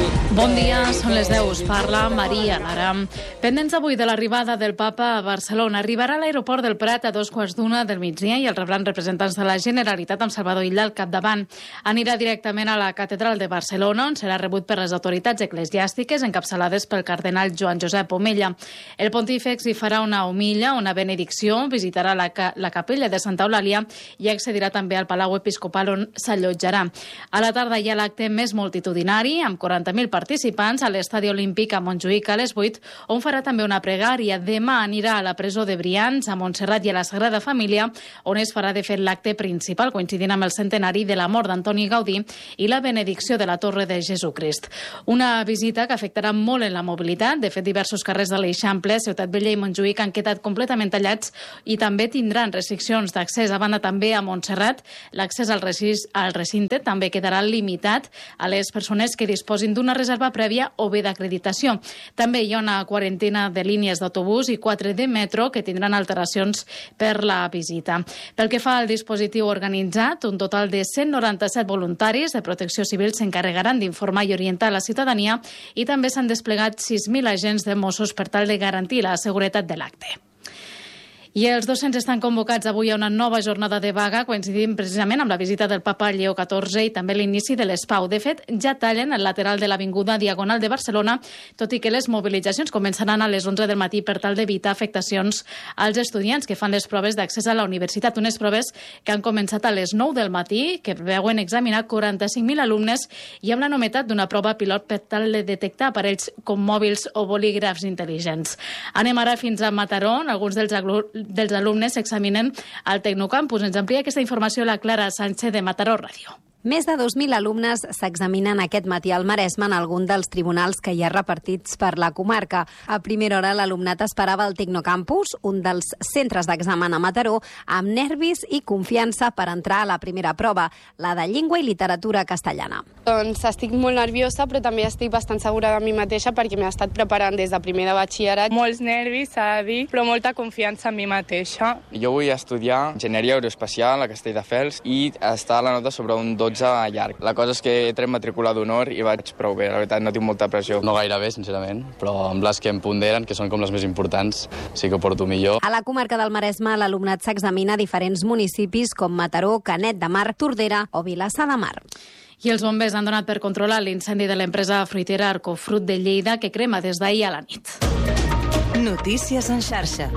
Bon dia, són les 10, us parla Maria Lara. Pendents avui de l'arribada del papa a Barcelona, arribarà a l'aeroport del Prat a 2:15 del migdia i el rebran representants de la Generalitat amb Salvador Illa al capdavant. Anirà directament a la catedral de Barcelona, on serà rebut per les autoritats eclesiàstiques encapçalades pel cardenal Joan Josep Omella. El pontífex hi farà una homília, una benedicció, visitarà la capella de Santa Eulàlia i accedirà també al Palau Episcopal on s'allotjarà. A la tarda hi ha l'acte més multitudinari, amb 40.000 participants a l'Estadi Olímpic a Montjuïc a les 8, on farà també una pregària. Demà anirà a la presó de Brians, a Montserrat i a la Sagrada Família, on es farà de fet l'acte principal, coincidint amb el centenari de la mort d'Antoni Gaudí i la benedicció de la Torre de Jesucrist. Una visita que afectarà molt en la mobilitat. De fet, diversos carrers de l'Eixample, Ciutat Vella i Montjuïc han quedat completament tallats i també tindran restriccions d'accés. A banda, també a Montserrat, l'accés al recinte també quedarà limitat a les persones que disposin d'una reserva prèvia o bé d'acreditació. També hi ha una quarantena de línies d'autobús i 4 de metro que tindran alteracions per la visita. Pel que fa al dispositiu organitzat, un total de 197 voluntaris de Protecció Civil s'encarregaran d'informar i orientar la ciutadania i també s'han desplegat 6.000 agents de Mossos per tal de garantir la seguretat de l'acte. I els docents estan convocats avui a una nova jornada de vaga, coincidint precisament amb la visita del papa Lleó XIV i també l'inici de l'ESPAU. De fet, ja tallen el lateral de l'avinguda Diagonal de Barcelona, tot i que les mobilitzacions començaran a les 11 del matí per tal d'evitar afectacions als estudiants que fan les proves d'accés a la universitat. Unes proves que han començat a les 9 del matí, que preveuen examinar 45.000 alumnes i amb la novetat d'una prova pilot per tal de detectar aparells com mòbils o bolígrafs intel·ligents. Anem ara fins a Mataró. Alguns dels alumnes s'examinen al Tecnocampus. Ens amplia aquesta informació la Clara Sánchez de Mataró Ràdio. Més de 2.000 alumnes s'examinen aquest matí al Maresme en algun dels tribunals que hi ha repartits per la comarca. A primera hora l'alumnat esperava el Tecnocampus, un dels centres d'examen a Mataró, amb nervis i confiança per entrar a la primera prova, la de llengua i literatura castellana. Doncs estic molt nerviosa, però també estic bastant segura de mi mateixa perquè m'he estat preparant des de primer de batxillerat. Molts nervis, s'ha de dir, però molta confiança en mi mateixa. Jo vull estudiar Enginyeria Aeroespacial a Castelldefels i està la nota sobre un 12 llarg. La cosa és que he tret matrícula d'honor i vaig prou bé, la veritat no tinc molta pressió. No gaire bé, sincerament, però amb les que em ponderen, que són com les més importants, sí que ho porto millor. A la comarca del Maresme l'alumnat s'examina a diferents municipis com Mataró, Canet de Mar, Tordera o Vilassar de Mar. I els bombers han donat per controlar l'incendi de l'empresa fruitera Arcofrut de Lleida que crema des d'ahir a la nit. Notícies en xarxa.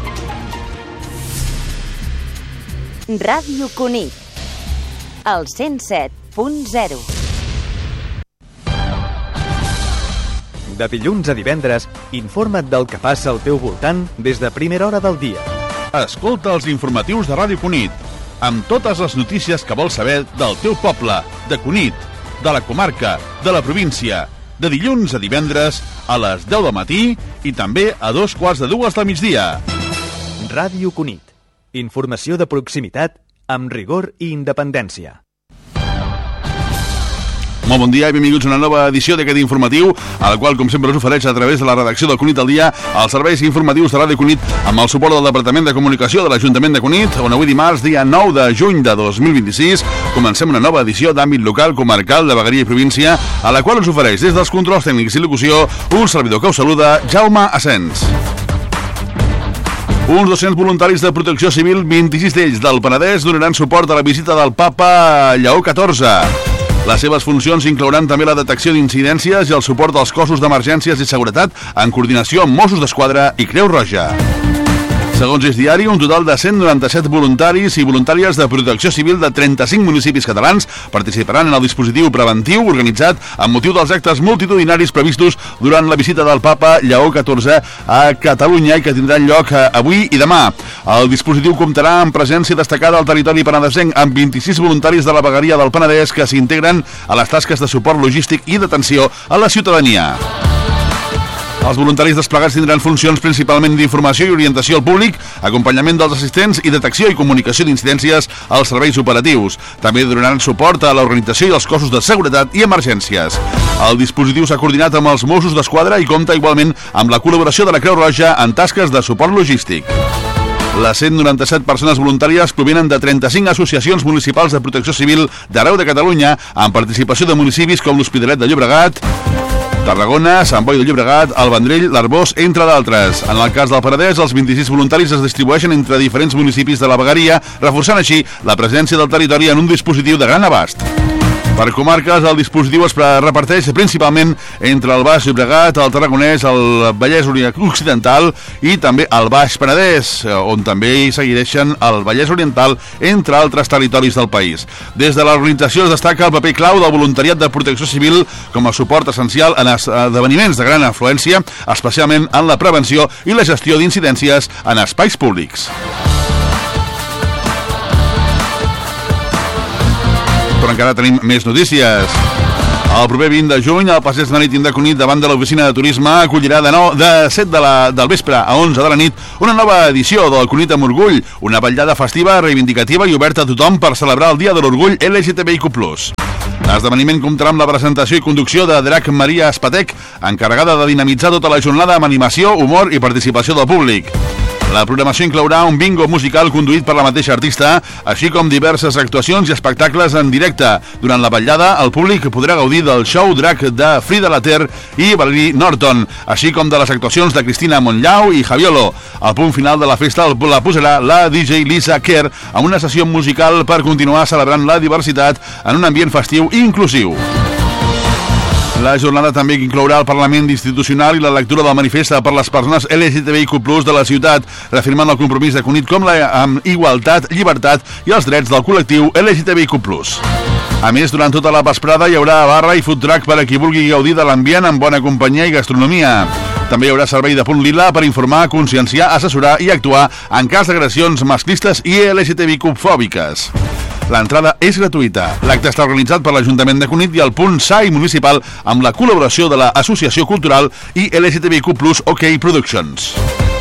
Ràdio Cunit, el 107.0. De dilluns a divendres, informa't del que passa al teu voltant des de primera hora del dia. Escolta els informatius de Ràdio Cunit, amb totes les notícies que vols saber del teu poble, de Cunit, de la comarca, de la província, de dilluns a divendres a les 10 del matí i també a 2:15 del migdia. Ràdio Cunit. Informació de proximitat amb rigor i independència. Molt bon dia i benvinguts a una nova edició d'aquest informatiu, al qual, com sempre, us ofereix a través de la redacció del Cunit al dia els serveis informatius de Ràdio Cunit amb el suport del Departament de Comunicació de l'Ajuntament de Cunit, on avui dimarts, dia 9 de juny de 2026, comencem una nova edició d'àmbit local, comarcal, de vegueria i província, a la qual us ofereix des dels controls tècnics i locució un servidor que us saluda, Jaume Asens. Uns 200 voluntaris de Protecció Civil, 26 d'ells del Penedès, donaran suport a la visita del papa Lleó XIV. Les seves funcions inclouran també la detecció d'incidències i el suport als cossos d'emergències i seguretat en coordinació amb Mossos d'Esquadra i Creu Roja. Segons És Diari, un total de 197 voluntaris i voluntàries de Protecció Civil de 35 municipis catalans participaran en el dispositiu preventiu organitzat amb motiu dels actes multitudinaris previstos durant la visita del papa Lleó XIV a Catalunya i que tindran lloc avui i demà. El dispositiu comptarà amb presència destacada al territori penedesenc amb 26 voluntaris de la vegueria del Penedès que s'integren a les tasques de suport logístic i d'atenció a la ciutadania. Els voluntaris desplegats tindran funcions principalment d'informació i orientació al públic, acompanyament dels assistents i detecció i comunicació d'incidències als serveis operatius. També donaran suport a l'organització i als cossos de seguretat i emergències. El dispositiu s'ha coordinat amb els Mossos d'Esquadra i compta igualment amb la col·laboració de la Creu Roja en tasques de suport logístic. Les 197 persones voluntàries provenen de 35 associacions municipals de protecció civil d'arreu de Catalunya, amb participació de municipis com l'Hospitalet de Llobregat, Tarragona, Sant Boi de Llobregat, el Vendrell, l'Arboç, entre d'altres. En el cas del Penedès, els 26 voluntaris es distribueixen entre diferents municipis de la vegueria, reforçant així la presència del territori en un dispositiu de gran abast. Per comarques, el dispositiu es reparteix principalment entre el Baix Llobregat, el Tarragonès, el Vallès Occidental i també el Baix Penedès, on també hi segueixen el Vallès Oriental, entre altres territoris del país. Des de l'organització es destaca el paper clau del voluntariat de protecció civil com a suport essencial en esdeveniments de gran afluència, especialment en la prevenció i la gestió d'incidències en espais públics. Però encara tenim més notícies. El proper 20 de juny, el Passeig Marítim de Cunit, davant de l'oficina de turisme, acollirà de 7 del vespre a 11 de la nit una nova edició del Cunit amb Orgull, una vetllada festiva, reivindicativa i oberta a tothom per celebrar el Dia de l'Orgull LGTBIQ+. L'esdeveniment comptarà amb la presentació i conducció de Drac Maria Espatec, encarregada de dinamitzar tota la jornada amb animació, humor i participació del públic. La programació inclourà un bingo musical conduït per la mateixa artista, així com diverses actuacions i espectacles en directe. Durant la vetllada, el públic podrà gaudir del show Drac de Frida Later i Valerie Norton, així com de les actuacions de Cristina Montllau i Javiolo. Al punt final de la festa la posarà la DJ Lisa Kerr amb una sessió musical per continuar celebrant la diversitat en un ambient festiu i inclusiu. La jornada també inclourà el Parlament Institucional i la lectura del manifest per les persones LGTBIQ+ de la ciutat, reafirmant el compromís de Cunit amb igualtat, llibertat i els drets del col·lectiu LGTBIQ+. A més, durant tota la vesprada hi haurà barra i food truck per a qui vulgui gaudir de l'ambient amb bona companyia i gastronomia. També hi haurà servei de punt lila per informar, conscienciar, assessorar i actuar en cas d'agressions masclistes i LGTBIQ-fòbiques. L'entrada és gratuïta. L'acte està organitzat per l'Ajuntament de Cunit i el punt SAI municipal amb la col·laboració de l'Associació Cultural i LGTBIQ+ OK Productions.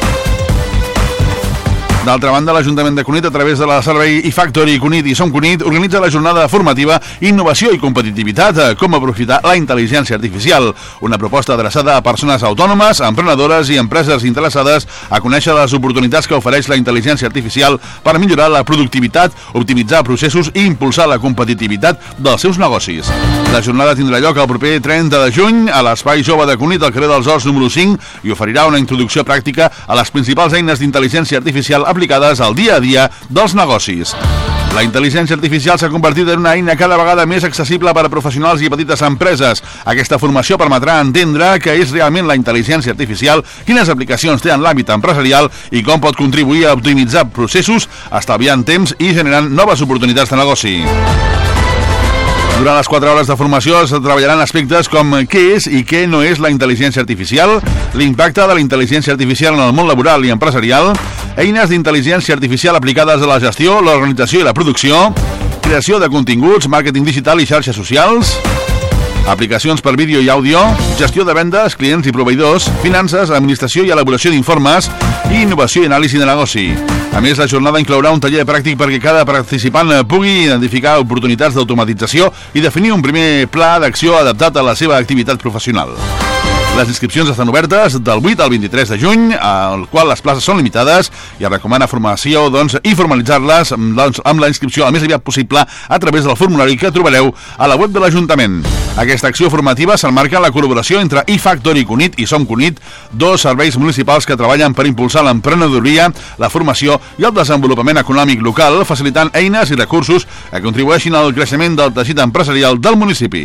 D'altra banda, l'Ajuntament de Cunit, a través de la servei eFactory Cunit i Som Cunit, organitza la jornada formativa Innovació i competitivitat, com aprofitar la intel·ligència artificial, una proposta adreçada a persones autònomes, emprenedores i empreses interessades a conèixer les oportunitats que ofereix la intel·ligència artificial per millorar la productivitat, optimitzar processos i impulsar la competitivitat dels seus negocis. La jornada tindrà lloc el proper 30 de juny a l'Espai Jove de Cunit, al carrer dels Horts número 5, i oferirà una introducció pràctica a les principals eines d'intel·ligència artificial aplicades al dia a dia dels negocis. La intel·ligència artificial s'ha convertit en una eina cada vegada més accessible per a professionals i petites empreses. Aquesta formació permetrà entendre què és realment la intel·ligència artificial, quines aplicacions té en l'àmbit empresarial i com pot contribuir a optimitzar processos, estalviant temps i generant noves oportunitats de negoci. Durant les 4 hores de formació es treballaran aspectes com què és i què no és la intel·ligència artificial, l'impacte de la intel·ligència artificial en el món laboral i empresarial, eines d'intel·ligència artificial aplicades a la gestió, l'organització i la producció, creació de continguts, màrqueting digital i xarxes socials, aplicacions per vídeo i àudio, gestió de vendes, clients i proveïdors, finances, administració i elaboració d'informes i innovació i anàlisi de negoci. A més, la jornada inclourà un taller pràctic perquè cada participant pugui identificar oportunitats d'automatització i definir un primer pla d'acció adaptat a la seva activitat professional. Les inscripcions estan obertes del 8 al 23 de juny, al qual les places són limitades i es recomana formació i formalitzar-les amb la inscripció el més aviat possible a través del formulari que trobareu a la web de l'Ajuntament. Aquesta acció formativa s'emmarca en la col·laboració entre eFactory Cunit i Som Cunit, dos serveis municipals que treballen per impulsar l'emprenedoria, la formació i el desenvolupament econòmic local, facilitant eines i recursos que contribueixin al creixement del teixit empresarial del municipi.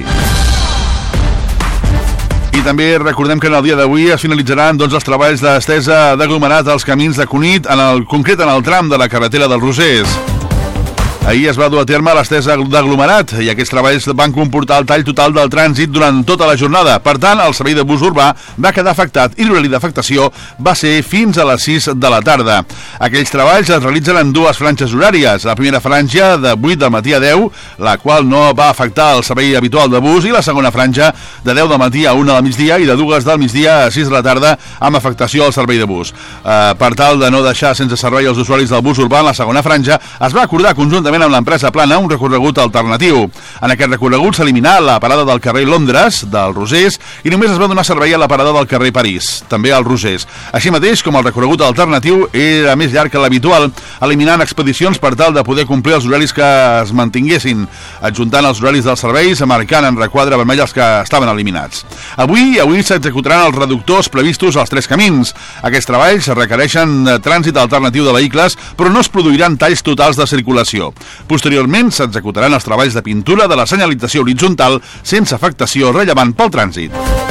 I també recordem que en el dia d'avui es finalitzaran els treballs d'estesa d'aglomerat als camins de Cunit, concret en el tram de la carretera dels Rosers. Ahir es va dur a terme l'estesa d'aglomerat i aquests treballs van comportar el tall total del trànsit durant tota la jornada. Per tant, el servei de bus urbà va quedar afectat i l'horari d'afectació va ser fins a les 6 de la tarda. Aquells treballs es realitzen en dues franges horàries. La primera franja de 8 del matí a 10, la qual no va afectar el servei habitual de bus, i la segona franja de 10 del matí a 1 del migdia i de 2 del migdia a 6 de la tarda amb afectació al servei de bus. Per tal de no deixar sense servei els usuaris del bus urbà en la segona franja, es va acordar conjuntament conjuntament amb l'empresa Plana, un recorregut alternatiu. En aquest recorregut s'eliminà la parada del carrer Londres, del Rosers, i només es va donar servei a la parada del carrer París, també al Rosers. Així mateix, com el recorregut alternatiu era més llarg que l'habitual, eliminant expedicions per tal de poder complir els horaris que es mantinguessin, adjuntant els horaris dels serveis, marcant en requadre vermell els que estaven eliminats. Avui s'executaran els reductors previstos als 3 camins. Aquests treballs requereixen trànsit alternatiu de vehicles, però no es produiran talls totals de circulació. Posteriorment s'executaran els treballs de pintura de la senyalització horitzontal sense afectació rellevant pel trànsit.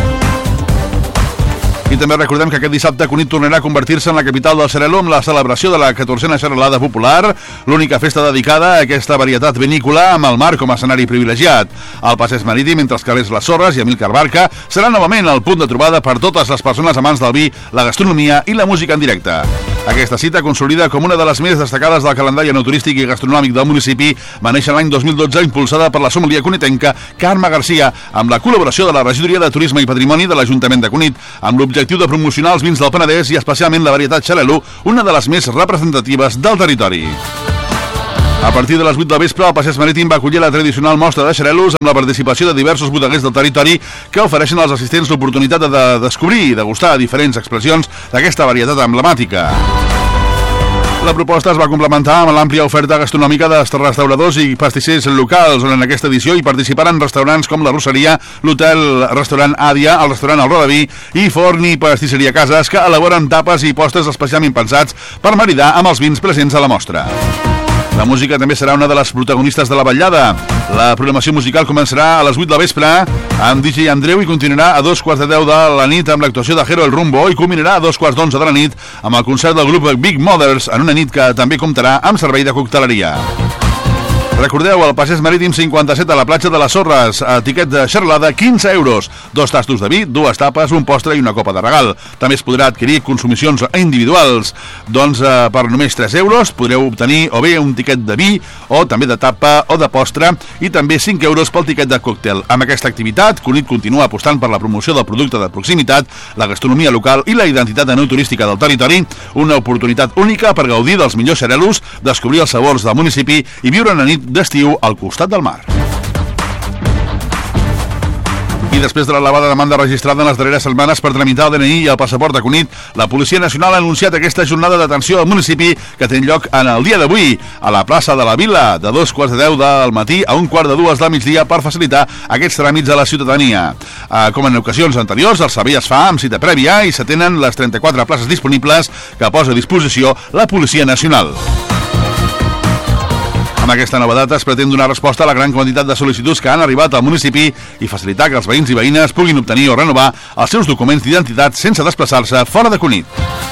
I també recordem que aquest dissabte Cunit tornarà a convertir-se en la capital del Xarel·lo amb la celebració de la 14a Xarel·lada Popular, l'única festa dedicada a aquesta varietat vinícola amb el mar com a escenari privilegiat. El passeig marítim entre els carrers Les Sorres i Amílcar Barca serà novament el punt de trobada per totes les persones amants del vi, la gastronomia i la música en directe. Aquesta cita, consolida com una de les més destacades del calendari enoturístic i gastronòmic del municipi, va néixer l'any 2012 impulsada per la sommelier cunitenca Carme Garcia, amb la col·laboració de la Regidoria de Turisme i Patrimoni de l'Ajuntament de Cunit, amb l'objectiu de promocionar els vins del Penedès i especialment la varietat Xarel·lo, una de les més representatives del territori. A partir de les 8 del vespre, el passeig marítim va acollir la tradicional mostra de xarel·los amb la participació de diversos bodeguers del territori que ofereixen als assistents l'oportunitat de descobrir i degustar diferents expressions d'aquesta varietat emblemàtica. La proposta es va complementar amb l'àmplia oferta gastronòmica de restauradors i pastissers locals, on en aquesta edició hi participaren restaurants com la Rosseria, l'hotel Restaurant Àdia, el restaurant El Rodaví i Forn i Pastisseria Cases, que elaboren tapes i postres especialment pensats per maridar amb els vins presents a la mostra. La música també serà una de les protagonistes de la vetllada. La programació musical començarà a les 8 del vespre amb DJ Andreu i continuarà a 2:15 de la nit amb l'actuació de Jero el Rumbo i culminarà a 2:11 de la nit amb el concert del grup Big Mothers en una nit que també comptarà amb servei de cocteleria. Recordeu, el passeig marítim 57 a la platja de les Sorres, a tiquet de xarelada 15 euros, 2 tastos de vi, 2 tapes, un postre i una copa de regal. També es podrà adquirir consumicions individuals. Doncs per només 3 euros podreu obtenir o bé un tiquet de vi o també de tapa o de postre i també 5 euros pel tiquet de còctel. Amb aquesta activitat, Cunit continua apostant per la promoció del producte de proximitat, la gastronomia local i la identitat enoturística del territori, una oportunitat única per gaudir dels millors xarel·los, descobrir els sabors del municipi i viure una nit d'estiu al costat del mar. I després de l'elevada demanda registrada en les darreres setmanes per tramitar el DNI i el passaport de Cunit, la Policia Nacional ha anunciat aquesta jornada d'atenció al municipi que té lloc en el dia d'avui a la plaça de la Vila, de 2:10 del matí a 1:45 del migdia per facilitar aquests tràmits a la ciutadania. Com en ocasions anteriors, el servei es fa amb cita prèvia i s'atenen les 34 places disponibles que posa a disposició la Policia Nacional. Amb aquesta nova data es pretén donar resposta a la gran quantitat de sol·licituds que han arribat al municipi i facilitar que els veïns i veïnes puguin obtenir o renovar els seus documents d'identitat sense desplaçar-se fora de Cunit.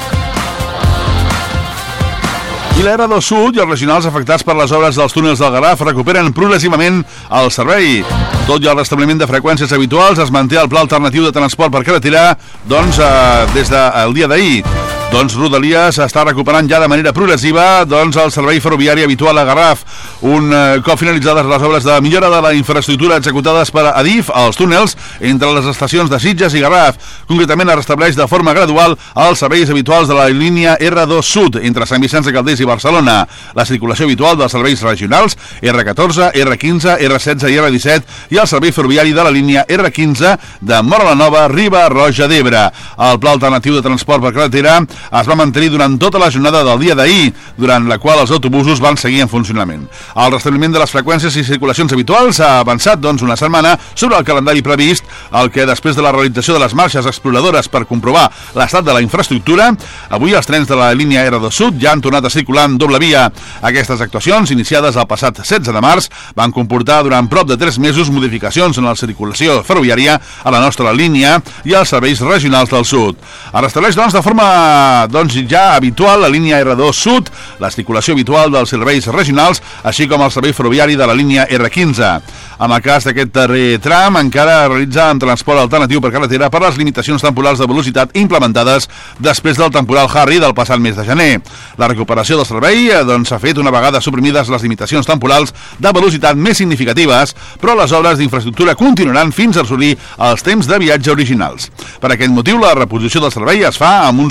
I la R2 Sud i els regionals afectats per les obres dels túnels del Garraf recuperen progressivament el servei. Tot i el restabliment de freqüències habituals, es manté el pla alternatiu de transport per carretera des del dia d'ahir. Rodalies està recuperant ja de manera progressiva el servei ferroviari habitual a Garraf. Un cop finalitzades les obres de millora de la infraestructura executades per Adif als túnels entre les estacions de Sitges i Garraf. Concretament es restableix de forma gradual els serveis habituals de la línia R2 Sud entre Sant Vicenç de Calders i Barcelona, la circulació habitual dels serveis regionals R14, R15, R16 i R17 i el servei ferroviari de la línia R15 de Móra la Nova, Riba Roja d'Ebre. El pla alternatiu de transport per carretera es va mantenir durant tota la jornada del dia d'ahir, durant la qual els autobusos van seguir en funcionament. El restabliment de les freqüències i circulacions habituals ha avançat, una setmana sobre el calendari previst, el que després de la realització de les marxes exploradores per comprovar l'estat de la infraestructura, avui els trens de la línia R2 Sud ja han tornat a circular en doble via. Aquestes actuacions, iniciades el passat 16 de març, van comportar durant prop de 3 mesos modificacions en la circulació ferroviària a la nostra línia i als serveis regionals del sud. Es restableix, de forma ja habitual la línia R2 Sud, la circulació habitual dels serveis regionals, així com el servei ferroviari de la línia R15. En el cas d'aquest darrer tram, encara realitza amb transport alternatiu per carretera per les limitacions temporals de velocitat implementades després del temporal Harry del passat mes de gener. La recuperació del servei s'ha fet una vegada suprimides les limitacions temporals de velocitat més significatives, però les obres d'infraestructura continuaran fins a assolir els temps de viatge originals. Per aquest motiu, la reposició del servei es fa amb uns horaris especials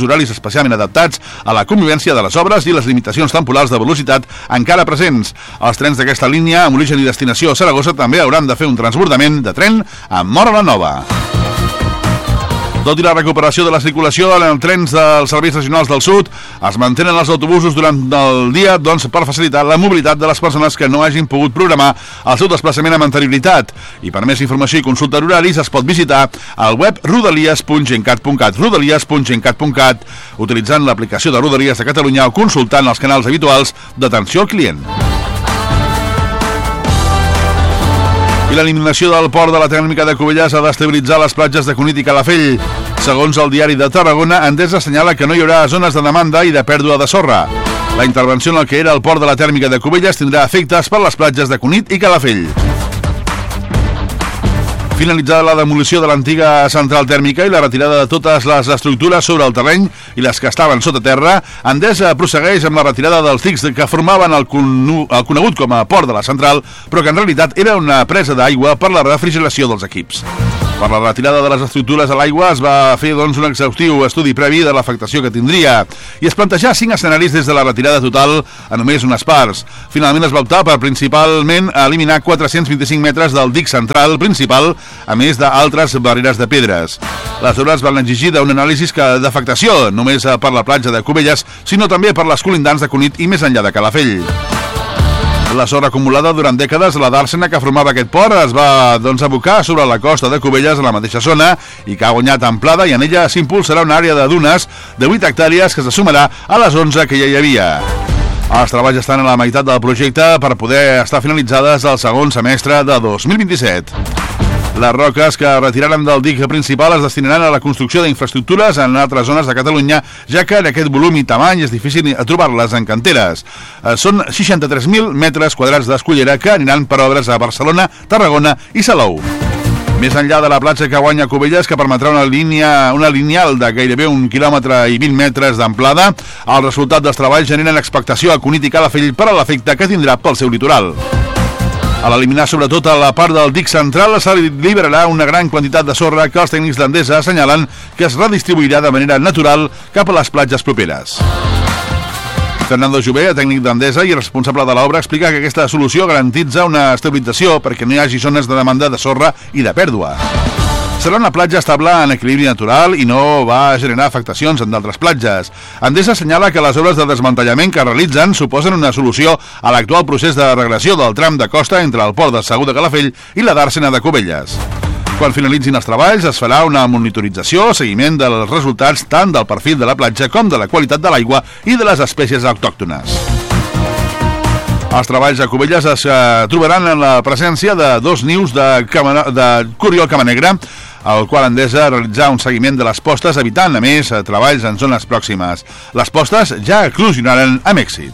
especialment adaptats a la convivència de les obres i les limitacions temporals de velocitat encara presents. Els trens d'aquesta línia, amb origen i destinació a Saragossa, també hauran de fer un transbordament de tren a Móra la Nova. Tot i la recuperació de la circulació en els trens dels serveis regionals del sud, es mantenen els autobusos durant el dia per facilitar la mobilitat de les persones que no hagin pogut programar el seu desplaçament amb anterioritat. I per més informació i consulta d'horaris es pot visitar al web rodalies.gencat.cat, rodalies.gencat.cat, utilitzant l'aplicació de Rodalies de Catalunya o consultant els canals habituals d'atenció al client. I l'eliminació del port de la tèrmica de Cubelles ha d'estabilitzar les platges de Cunit i Calafell. Segons el diari de Tarragona, Endesa assenyala que no hi haurà zones de demanda i de pèrdua de sorra. La intervenció en el que era el port de la tèrmica de Cubelles tindrà efectes per les platges de Cunit i Calafell. Finalitzada la demolició de l'antiga central tèrmica i la retirada de totes les estructures sobre el terreny i les que estaven sota terra, Endesa prossegueix amb la retirada dels dics que formaven el conegut com a port de la central, però que en realitat era una presa d'aigua per la refrigeració dels equips. Per la retirada de les estructures a l'aigua es va fer un exhaustiu estudi previ de l'afectació que tindria i es plantejà 5 escenaris des de la retirada total a només unes parts. Finalment es va optar per principalment eliminar 425 metres del dic central principal, a més d'altres barreres de pedres. Les obres van exigir una anàlisi d'afectació, només per la platja de Cubelles, sinó també per les colindants de Cunit i més enllà de Calafell. La sorra acumulada durant dècades a la dàrsena que formava aquest port es va abocar sobre la costa de Cubelles a la mateixa zona i que ha guanyat amplada i en ella s'impulsarà una àrea de dunes de 8 hectàrees que se sumarà a les 11 que ja hi havia. Els treballs estan a la meitat del projecte per poder estar finalitzades al segon semestre de 2027. Les roques que retiraran del dic principal es destinaran a la construcció d'infraestructures en altres zones de Catalunya, ja que en aquest volum i tamany és difícil trobar-les en canteres. Són 63.000 metres quadrats d'escullera que aniran per obres a Barcelona, Tarragona i Salou. Més enllà de la platja que guanya Cubelles, que permetrà una lineal de gairebé 1 quilòmetre i 20 metres d'amplada, el resultat dels treballs generen expectació a Cunit i Calafell per a l'efecte que tindrà pel seu litoral. A l'eliminar sobretot a la part del dic central s'alliberarà una gran quantitat de sorra que els tècnics d'Endesa assenyalen que es redistribuirà de manera natural cap a les platges properes. Fernando Jové, tècnic d'Endesa i responsable de l'obra, explica que aquesta solució garantitza una estabilització perquè no hi hagi zones de demanda de sorra i de pèrdua. Serà una platja estable en equilibri natural i no va generar afectacions en d'altres platges. Endesa assenyala que les obres de desmantellament que realitzen suposen una solució a l'actual procés de regressió del tram de costa entre el port de Segur de Calafell i la dàrsena de Cubelles. Quan finalitzin els treballs es farà una monitorització, seguiment dels resultats tant del perfil de la platja com de la qualitat de l'aigua i de les espècies autòctones. Els treballs a Cubelles es trobaran en la presència de 2 nius de curiol camanegre, al qual Endesa realitzar un seguiment de les postes, evitant, a més, treballs en zones pròximes. Les postes ja eclosionaren amb èxit.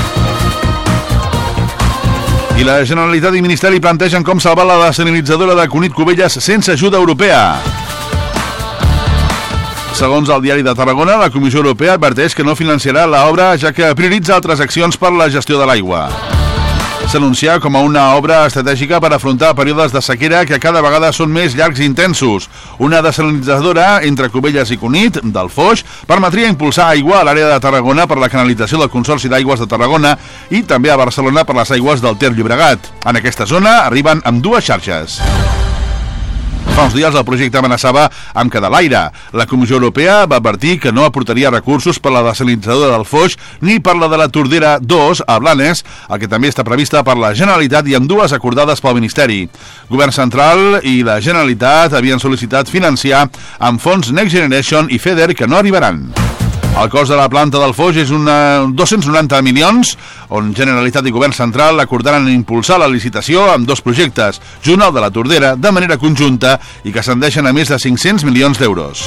I la Generalitat i Ministeri plantegen com salvar la desalinitzadora de Cunit Cubelles sense ajuda europea. Segons el diari de Tarragona, la Comissió Europea adverteix que no financiarà l'obra ja que prioritza altres accions per la gestió de l'aigua. S'anuncia com a una obra estratègica per afrontar períodes de sequera que cada vegada són més llargs i intensos. Una desalinitzadora entre Cubelles i Cunit, del Foix, permetria impulsar aigua a l'àrea de Tarragona per la canalització del Consorci d'Aigües de Tarragona i també a Barcelona per les aigües del Ter Llobregat. En aquesta zona arriben amb 2 xarxes. Fa uns dies el projecte amenaçava amb quedar a l'aire. La Comissió Europea va advertir que no aportaria recursos per la desalinitzadora del Foix ni per la de la Tordera 2 a Blanes, el que també està prevista per la Generalitat i amb 2 acordades pel Ministeri. Govern Central i la Generalitat havien sol·licitat financiar amb fons Next Generation i FEDER que no arribaran. El cost de la planta del Foix és 290 milions, on Generalitat i Govern Central acordaran impulsar la licitació amb 2 projectes, junt al de la Tordera, de manera conjunta i que ascendeixen a més de 500 milions d'euros.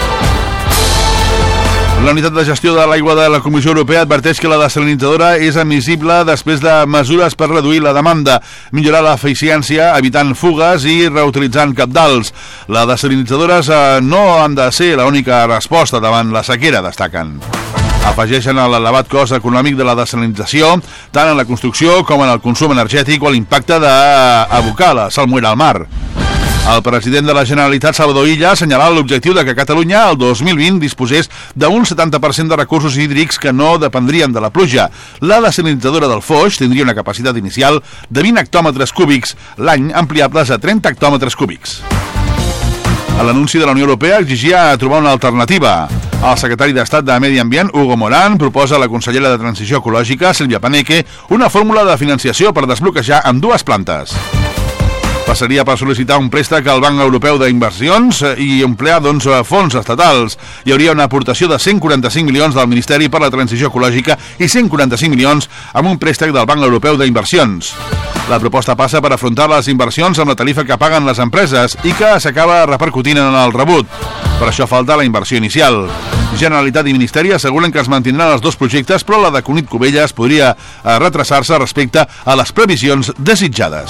La unitat de gestió de l'aigua de la Comissió Europea adverteix que la desalinitzadora és admissible després de mesures per reduir la demanda, millorar l'eficiència, evitant fugues i reutilitzant cabdals. Les desalinitzadores no han de ser l'única resposta davant la sequera, destaquen. Afegeixen a l'elevat cost econòmic de la desalinització, tant en la construcció com en el consum energètic o l'impacte d'abocar la salmuera al mar. El president de la Generalitat, Salvador Illa, ha assenyalat l'objectiu de que Catalunya el 2020 disposés d'un 70% de recursos hídrics que no dependrien de la pluja. La desalinitzadora del Foix tindria una capacitat inicial de 20 hectòmetres cúbics, l'any ampliables a 30 hectòmetres cúbics. L'anunci de la Unió Europea exigia trobar una alternativa. El secretari d'Estat de Medi Ambient, Hugo Morán, proposa a la consellera de Transició Ecològica, Sílvia Paneque, una fórmula de financiació per desbloquejar ambdues plantes. Passaria per sol·licitar un préstec al Banc Europeu d'Inversions i emplear fons estatals. Hi hauria una aportació de 145 milions del Ministeri per la Transició Ecològica i 145 milions amb un préstec del Banc Europeu d'Inversions. La proposta passa per afrontar les inversions amb la tarifa que paguen les empreses i que s'acaba repercutint en el rebut. Per això falta la inversió inicial. Generalitat i Ministeri asseguren que es mantindran els dos projectes, però la de Cunit-Cubelles podria retrasar-se respecte a les previsions desitjades.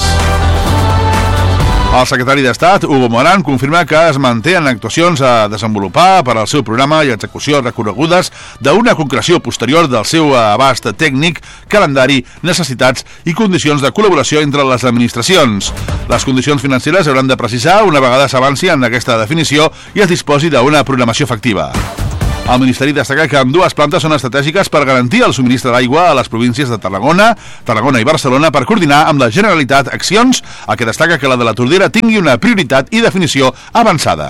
El secretari d'Estat, Hugo Morán, confirma que es mantenen actuacions a desenvolupar per al seu programa i execució recorregudes d'una concreció posterior del seu abast tècnic, calendari, necessitats i condicions de col·laboració entre les administracions. Les condicions financeres hauran de precisar una vegada s'avanci en aquesta definició i es disposi d'una programació efectiva. El Ministeri destaca que ambdues plantes són estratègiques per garantir el subministre d'aigua a les províncies de Tarragona i Barcelona per coordinar amb la Generalitat accions, el que destaca que la de la Tordera tingui una prioritat i definició avançada.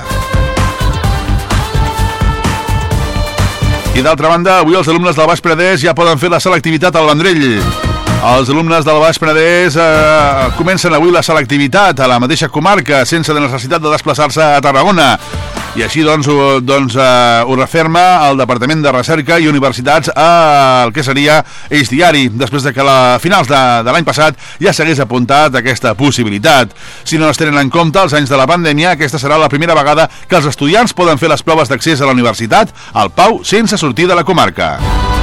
I d'altra banda, avui els alumnes del Baix Penedès ja poden fer la selectivitat al Vendrell. Els alumnes del Baix Penedès comencen avui la selectivitat a la mateixa comarca sense la necessitat de desplaçar-se a Tarragona. I així ho referma el Departament de Recerca i Universitats al que seria Eix Diari, després de que a finals de l'any passat ja s'hagués apuntat aquesta possibilitat. Si no es tenen en compte els anys de la pandèmia, aquesta serà la primera vegada que els estudiants poden fer les proves d'accés a la universitat al Pau sense sortir de la comarca.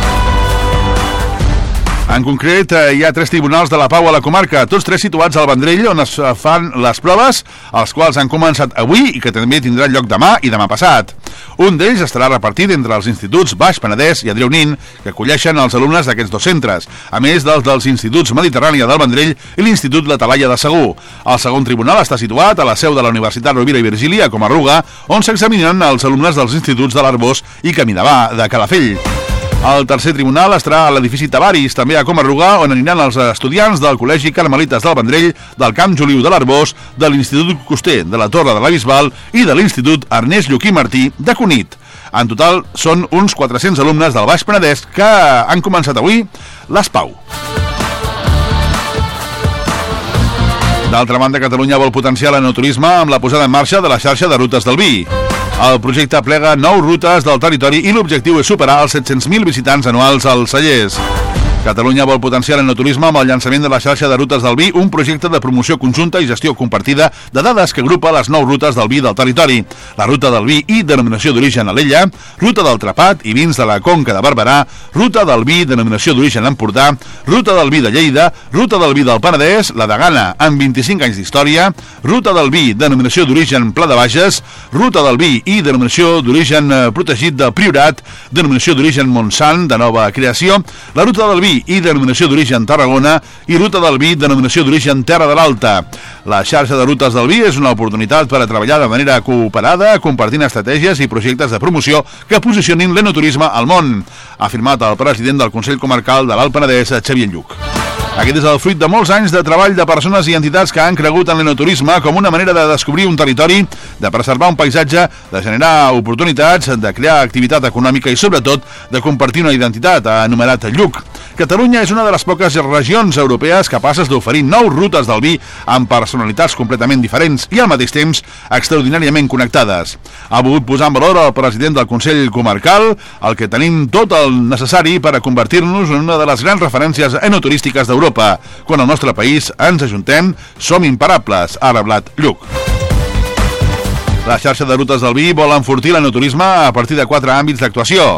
En concret, hi ha 3 tribunals de la Pau a la comarca, tots 3 situats al Vendrell, on es fan les proves, els quals han començat avui i que també tindran lloc demà i demà passat. Un d'ells estarà repartit entre els instituts Baix Penedès i Adrià Unín, que acolleixen els alumnes d'aquests 2 centres, a més dels instituts Mediterrània del Vendrell i l'Institut La Talaia de Segur. El segon tribunal està situat a la seu de la Universitat Rovira i Virgili, a Comarruga, on s'examinen els alumnes dels instituts de l'Arbós i Caminavà de Calafell. El tercer tribunal estarà a l'edifici Tavaris, també a Comarruga, on aniran els estudiants del Col·legi Carmelites del Vendrell, del Camp Joliu de l'Arbós, de l'Institut Coster de la Torre de la Bisbal i de l'Institut Ernest Lluquí Martí de Cunit. En total, són uns 400 alumnes del Baix Penedès que han començat avui les PAU. D'altra banda, Catalunya vol potenciar l'enoturisme amb la posada en marxa de la xarxa de rutes del vi. El projecte plega 9 rutes del territori i l'objectiu és superar els 700.000 visitants anuals als cellers. Catalunya vol potenciar l'enoturisme amb el llançament de la xarxa de rutes del vi, un projecte de promoció conjunta i gestió compartida de dades que agrupa les 9 rutes del vi del territori. La ruta del vi i denominació d'origen Alella, ruta del Trapat i vins de la Conca de Barberà, ruta del vi denominació d'origen Empordà, ruta del vi de Lleida, ruta del vi del Penedès, la de Gana amb 25 anys d'història, ruta del vi denominació d'origen Pla de Bages, ruta del vi i denominació d'origen protegit del Priorat, denominació d'origen Montsant de nova creació, la ruta del vi i denominació d'origen Tarragona i ruta del vi denominació d'origen Terra de l'Alta. La xarxa de rutes del vi és una oportunitat per a treballar de manera cooperada, compartint estratègies i projectes de promoció que posicionin l'enoturisme al món, ha afirmat el president del Consell Comarcal de l'Alt Penedès, Xavier Lluc. Aquest és el fruit de molts anys de treball de persones i entitats que han cregut en l'enoturisme com una manera de descobrir un territori, de preservar un paisatge, de generar oportunitats, de crear activitat econòmica i, sobretot, de compartir una identitat, ha enumerat Lluc. Catalunya és una de les poques regions europees capaces d'oferir 9 rutes del vi amb personalitats completament diferents i, al mateix temps, extraordinàriament connectades. Ha volgut posar en valor el president del Consell Comarcal, el que tenim tot el necessari per a convertir-nos en una de les grans referències enoturístiques d'Europa. Quan al nostre país ens ajuntem, som imparables, ha reblat Lluc. La xarxa de rutes del vi vol enfortir l'enoturisme a partir de 4 àmbits d'actuació.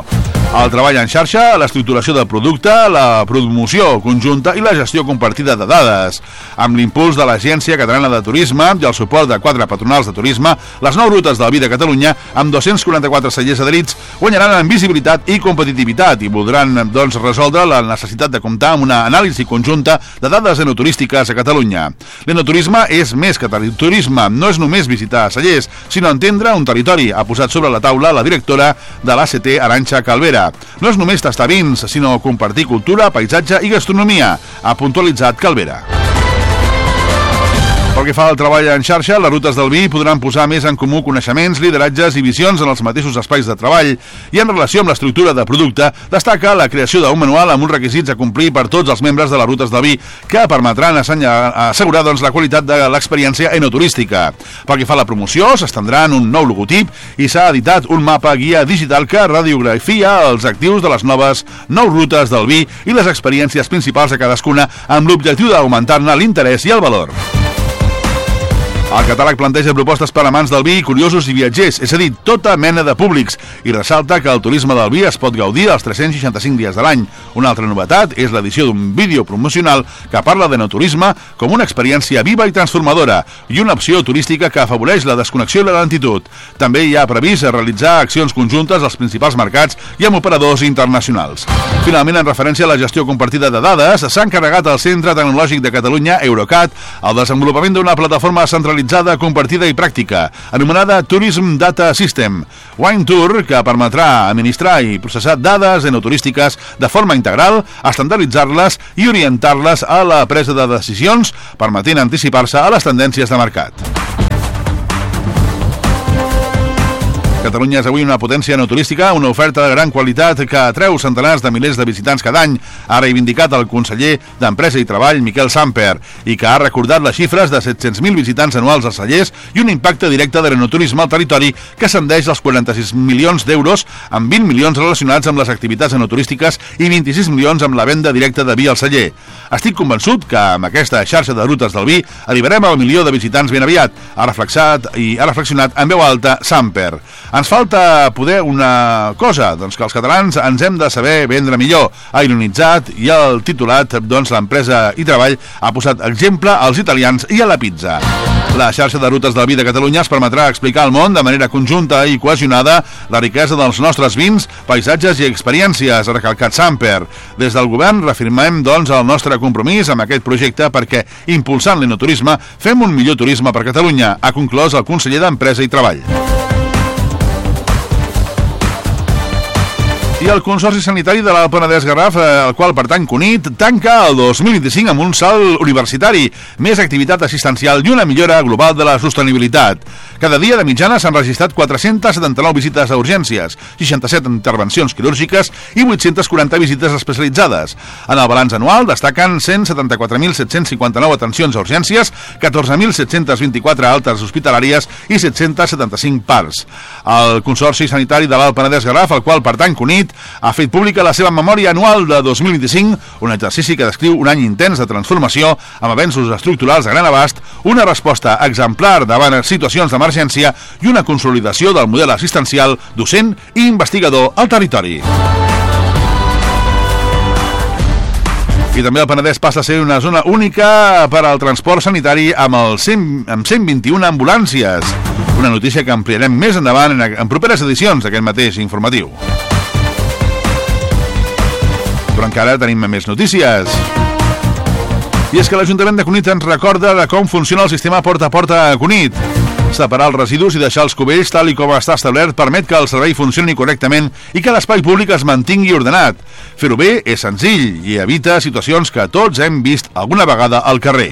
El treball en xarxa, l'estructuració del producte, la promoció conjunta i la gestió compartida de dades. Amb l'impuls de l'Agència Catalana de Turisme i el suport de 4 patronals de turisme, les 9 rutes del Vi de Catalunya, amb 244 cellers adherits, guanyaran en visibilitat i competitivitat i voldran, doncs, resoldre la necessitat de comptar amb una anàlisi conjunta de dades enoturístiques a Catalunya. L'enoturisme és més que turisme, no és només visitar cellers, sinó entendre un territori, ha posat sobre la taula la directora de l'ACT, Arantxa Calvera. No és només tastar vins, sinó compartir cultura, paisatge i gastronomia, ha puntualitzat Calvera. Pel que fa al treball en xarxa, les rutes del vi podran posar més en comú coneixements, lideratges i visions en els mateixos espais de treball i en relació amb l'estructura de producte, destaca la creació d'un manual amb uns requisits a complir per tots els membres de les rutes del vi que permetran assegurar la qualitat de l'experiència enoturística. Pel que fa a la promoció, s'estendran un nou logotip i s'ha editat un mapa guia digital que radiografia els actius de les noves 9 rutes del vi i les experiències principals de cadascuna amb l'objectiu d'augmentar-ne l'interès i el valor. El catàleg planteja propostes per a amants del vi, curiosos i viatgers, és a dir, tota mena de públics, i ressalta que el turisme del vi es pot gaudir els 365 dies de l'any. Una altra novetat és l'edició d'un vídeo promocional que parla d'enoturisme com una experiència viva i transformadora i una opció turística que afavoreix la desconnexió i la lentitud. També hi ha previst realitzar accions conjuntes als principals mercats i amb operadors internacionals. Finalment, en referència a la gestió compartida de dades, s'ha encarregat al Centre Tecnològic de Catalunya, Eurocat, el desenvolupament d'una plataforma centralitzada, compartida i pràctica, anomenada Tourism Data System, Wine Tour, que permetrà administrar i processar dades enoturístiques de forma integral, estandarditzar-les i orientar-les a la presa de decisions, permetent anticipar-se a les tendències de mercat. Catalunya és avui una potència enoturística, una oferta de gran qualitat que atreu centenars de milers de visitants cada any, ha reivindicat el conseller d'Empresa i Treball, Miquel Samper, i que ha recordat les xifres de 700.000 visitants anuals als cellers i un impacte directe de l'enoturisme al territori que ascendeix als 46 milions d'euros, amb 20 milions relacionats amb les activitats enoturístiques i 26 milions amb la venda directa de vi al celler. Estic convençut que amb aquesta xarxa de rutes del vi arribarem al 1 milió de visitants ben aviat, ha reflexionat en veu alta Samper. Ens falta poder una cosa, doncs que els catalans ens hem de saber vendre millor, ha ironitzat, i el titulat, doncs l'Empresa i Treball ha posat exemple als italians i a la pizza. La xarxa de rutes del vi de Catalunya es permetrà explicar al món de manera conjunta i cohesionada la riquesa dels nostres vins, paisatges i experiències, ha recalcat Samper. Des del govern reafirmem, doncs, el nostre compromís amb aquest projecte perquè, impulsant l'enoturisme, fem un millor turisme per Catalunya, ha conclòs el conseller d'Empresa i Treball. I el Consorci Sanitari de l'Alt Penedès-Garraf, al qual pertany Cunit, tanca el 2025 amb un salt universitari, més activitat assistencial i una millora global de la sostenibilitat. Cada dia de mitjana s'han registrat 479 visites a urgències, 67 intervencions quirúrgiques i 840 visites especialitzades. En el balanç anual destaquen 174.759 atencions a urgències, 14.724 altes hospitalàries i 775 parts. El Consorci Sanitari de l'Alt Penedès-Garraf, al qual pertany Cunit, ha fet pública la seva memòria anual de 2025, un exercici que descriu un any intens de transformació amb avenços estructurals a gran abast, una resposta exemplar davant situacions d'emergència i una consolidació del model assistencial, docent i investigador al territori. I també el Penedès passa a ser una zona única per al transport sanitari amb 121 ambulàncies. Una notícia que ampliarem més endavant en properes edicions d'aquest mateix informatiu. Però encara tenim més notícies. I és que l'Ajuntament de Cunit ens recorda de com funciona el sistema porta a porta a Cunit. Separar els residus i deixar els cubells tal i com està establert permet que el servei funcioni correctament i que l'espai públic es mantingui ordenat. Fer-ho bé és senzill i evita situacions que tots hem vist alguna vegada al carrer.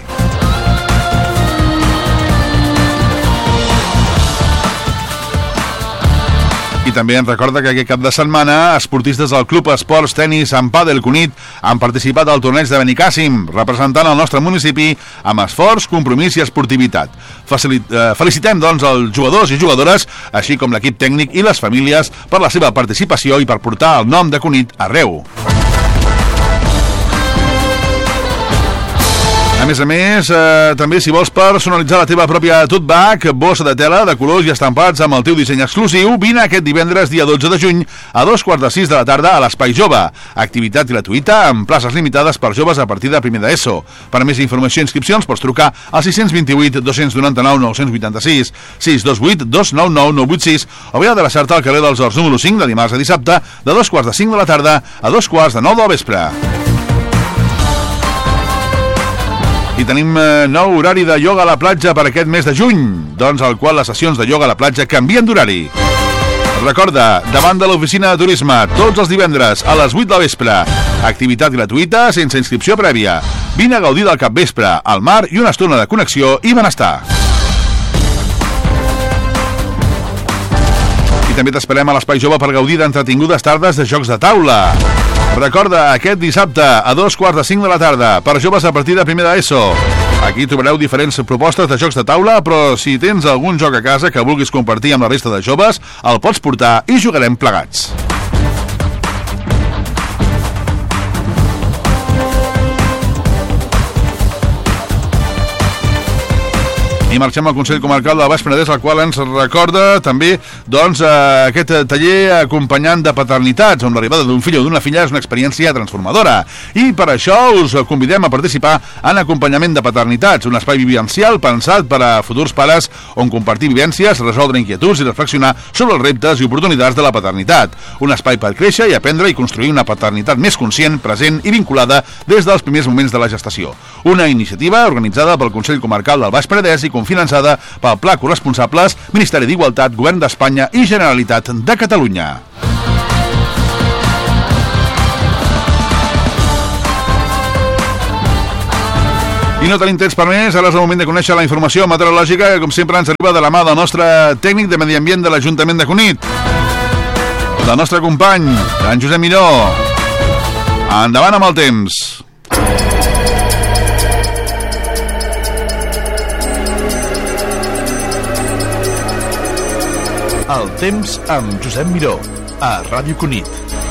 I també ens recorda que aquest cap de setmana esportistes del Club Esports Tenis en Pàdel Cunit han participat al torneig de Benicàssim, representant el nostre municipi amb esforç, compromís i esportivitat. Felicitem, doncs, els jugadors i jugadores, així com l'equip tècnic i les famílies per la seva participació i per portar el nom de Cunit arreu. A més, també si vols personalitzar la teva pròpia tote bag, bossa de tela de colors i estampats amb el teu disseny exclusiu, vine aquest divendres, dia 12 de juny, a 2:45 de la tarda a l'Espai Jove. Activitat gratuïta amb places limitades per joves a partir de primer d'ESO. Per més informació i inscripcions pots trucar al 628 299 986, 628 299 986 o bé adreçar-te al carrer dels Horts número 5 de dimarts a dissabte de 2:45 de la tarda a 2:45 del vespre. I tenim nou horari de ioga a la platja per aquest mes de juny, doncs al qual les sessions de ioga a la platja canvien d'horari. Recorda, davant de l'oficina de turisme, tots els divendres a les 8 del vespre. Activitat gratuïta sense inscripció prèvia. Vine a gaudir del capvespre, al mar i una estona de connexió i benestar. I també t'esperem a l'Espai Jove per gaudir d'entretingudes tardes de jocs de taula. Recorda, aquest dissabte a 2:45 de la tarda, per joves a partir de primer d'ESO. Aquí trobareu diferents propostes de jocs de taula, però si tens algun joc a casa que vulguis compartir amb la resta de joves, el pots portar i jugarem plegats. I marxem al Consell Comarcal del Baix Penedès, el qual ens recorda també aquest taller acompanyant de paternitats, on l'arribada d'un fill o d'una filla és una experiència transformadora. I per això us convidem a participar en acompanyament de paternitats, un espai vivencial pensat per a futurs pares on compartir vivències, resoldre inquietuds i reflexionar sobre els reptes i oportunitats de la paternitat. Un espai per créixer i aprendre i construir una paternitat més conscient, present i vinculada des dels primers moments de la gestació. Una iniciativa organitzada pel Consell Comarcal del Baix Penedès i finançada pel Pla Corresponsables, Ministeri d'Igualtat, Govern d'Espanya i Generalitat de Catalunya. I no tenim temps per més, ara és el moment de conèixer la informació meteorològica que, com sempre, ens arriba de la mà del nostre tècnic de Medi Ambient de l'Ajuntament de Cunit, del nostre company, en Josep Miró. Endavant amb el temps. El temps amb Josep Miró, a Ràdio Cunit.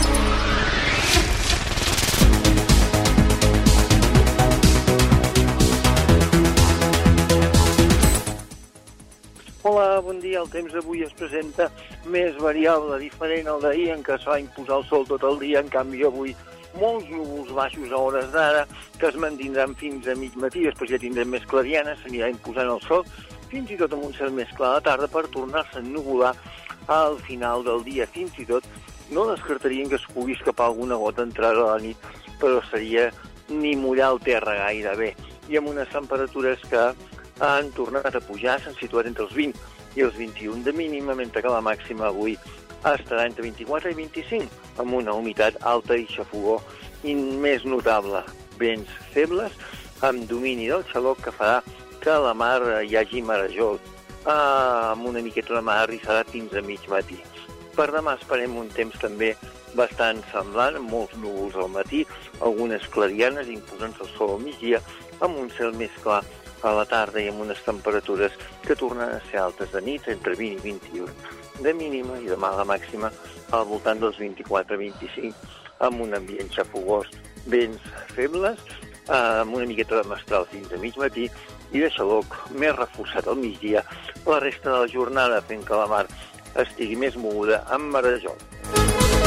Hola, bon dia. El temps d'avui es presenta més variable, diferent al d'ahir, en què es va imposar el sol tot el dia. En canvi, avui molts núvols baixos a hores d'ara, que es mantindran fins a mig matí. Després ja tindrem més clarianes, s'anirà imposant el sol, fins i tot amb un cel més clar a la tarda, per tornar-se a ennuvolar al final del dia. Fins i tot no descartarien que es pugui escapar alguna gota entrada a la nit, però seria ni mullar el terra gairebé. I amb unes temperatures que han tornat a pujar, s'han situat entre els 20 i els 21 de mínima, mentre que la màxima avui estarà entre 24 i 25, amb una humitat alta i xafogó i més notable. Vents febles, amb domini del xaloc, que farà que a la mar hi hagi marejol, amb una miqueta de mar arrissarà fins a mig matí. Per demà esperem un temps també bastant semblant, amb molts núvols al matí, algunes clarianes imposant-se el sol al migdia, amb un cel més clar a la tarda i amb unes temperatures que tornen a ser altes de nit, entre 20 i 21 de mínima, i demà la màxima al voltant dels 24-25, amb un ambient xafogós, vents febles, amb una miqueta de mestral fins a mig matí, i de xaloc més reforçat al migdia, la resta de la jornada fent que la mar estigui més moguda amb marejol.